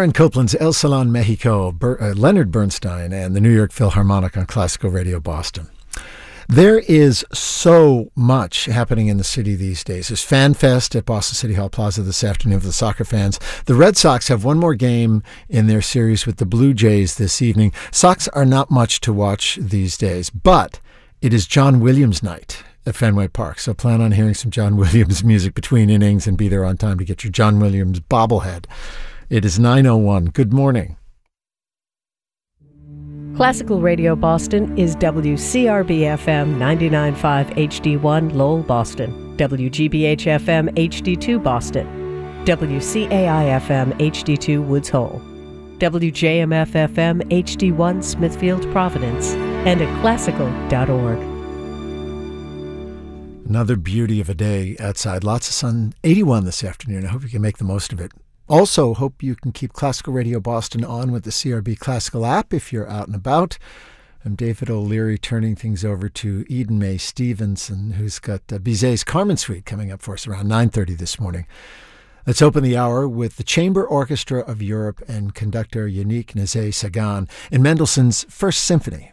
Aaron Copland's El Salon Mexico, Leonard Bernstein, and the New York Philharmonic on Classical Radio Boston. There is so much happening in the city these days. There's Fan Fest at Boston City Hall Plaza this afternoon for the soccer fans. The Red Sox have one more game in their series with the Blue Jays this evening. Sox are not much to watch these days, but it is John Williams night at Fenway Park. So plan on hearing some John Williams music between innings and be there on time to get your John Williams bobblehead. It is 9:01. Good morning. Classical Radio Boston is WCRB-FM 99.5 HD1 Lowell, Boston, WGBH-FM HD2 Boston, WCAI-FM HD2 Woods Hole, WJMF-FM HD1 Smithfield, Providence, and at classical.org. Another beauty of a day outside. Lots of sun. 81 this afternoon. I hope you can make the most of it. Also, hope you can keep Classical Radio Boston on with the CRB Classical app if you're out and about. I'm David O'Leary, turning things over to Eden May Stevenson, who's got Bizet's Carmen Suite coming up for us around 9:30 this morning. Let's open the hour with the Chamber Orchestra of Europe and conductor Yannick Nézet-Séguin in Mendelssohn's First Symphony.